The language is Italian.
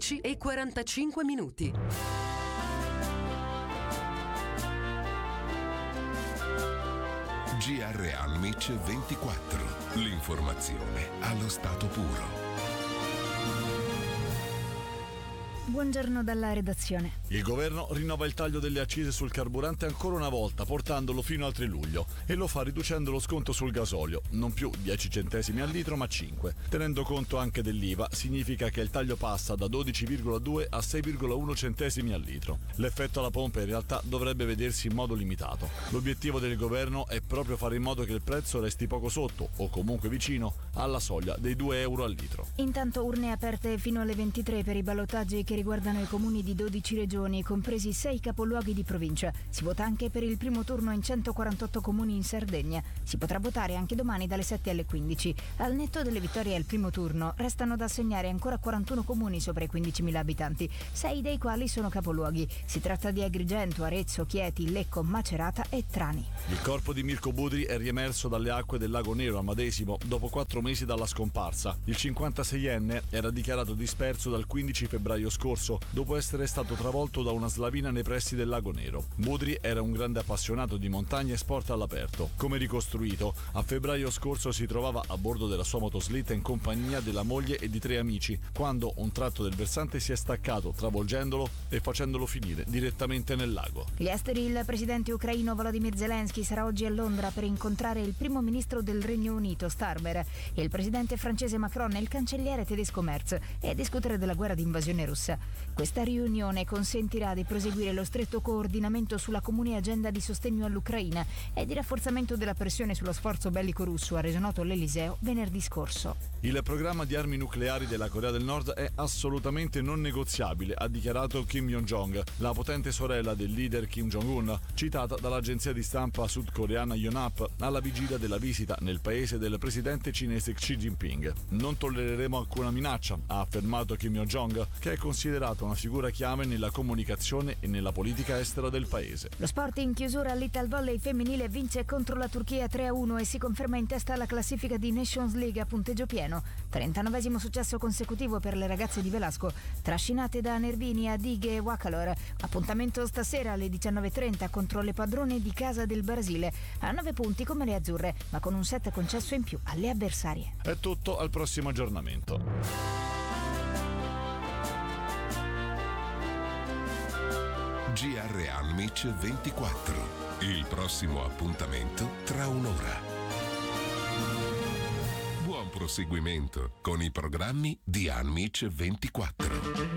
11:45. GR Almic 24. L'informazione allo stato puro. Buongiorno dalla redazione. Il governo rinnova il taglio delle accise sul carburante ancora una volta, portandolo fino al 3 luglio e lo fa riducendo lo sconto sul gasolio, non più 10 centesimi al litro ma 5. Tenendo conto anche dell'IVA, significa che il taglio passa da 12,2 a 6,1 centesimi al litro. L'effetto alla pompa in realtà dovrebbe vedersi in modo limitato. L'obiettivo del governo è proprio fare in modo che il prezzo resti poco sotto, o comunque vicino, alla soglia dei 2 euro al litro. Intanto urne aperte fino alle 23 per i ballottaggi che riguardano i comuni di 12 regioni, compresi 6 capoluoghi di provincia. Si vota anche per il primo turno in 148 comuni in Sardegna. Si potrà votare anche domani dalle 7 alle 15. Al netto delle vittorie al primo turno, restano da assegnare ancora 41 comuni sopra i 15.000 abitanti, 6 dei quali sono capoluoghi. Si tratta di Agrigento, Arezzo, Chieti, Lecco, Macerata e Trani. Il corpo di Mirko Budri è riemerso dalle acque del Lago Nero a Madesimo dopo 4 mesi dalla scomparsa. Il 56enne era dichiarato disperso dal 15 febbraio scorso, dopo essere stato travolto da una slavina nei pressi del Lago Nero. Budri era un grande appassionato di montagna e sport all'aperto. Come ricostruito, a febbraio scorso si trovava a bordo della sua motoslitta in compagnia della moglie e di 3 amici, quando un tratto del versante si è staccato, travolgendolo e facendolo finire direttamente nel lago. Gli esteri, il presidente ucraino Volodymyr Zelensky sarà oggi a Londra per incontrare il primo ministro del Regno Unito, Starmer, il presidente francese Macron e il cancelliere tedesco Merz e discutere della guerra di invasione russa. Questa riunione consentirà di proseguire lo stretto coordinamento sulla comune agenda di sostegno all'Ucraina e di rafforzamento della pressione sullo sforzo bellico russo, ha reso noto l'Eliseo venerdì scorso. Il programma di armi nucleari della Corea del Nord è assolutamente non negoziabile, ha dichiarato Kim Jong-un, la potente sorella del leader Kim Jong-un, citata dall'agenzia di stampa sudcoreana Yonhap alla vigilia della visita nel paese del presidente cinese Xi Jinping. Non tollereremo alcuna minaccia, ha affermato Kim Jong-un, che è considerato una figura chiave nella comunicazione e nella politica estera del paese. Lo sport in chiusura all'Ital Volley femminile vince contro la Turchia 3-1 e si conferma in testa alla classifica di Nations League a punteggio pieno. 39esimo successo consecutivo per le ragazze di Velasco, trascinate da Nervini, Adighe e Wakalor. Appuntamento stasera alle 19:30 contro le padrone di casa del Brasile, a 9 punti come le azzurre, ma con un set concesso in più alle avversarie. È tutto, al prossimo aggiornamento. GR Almic 24. Il prossimo appuntamento tra un'ora. Buon proseguimento con i programmi di Almic 24.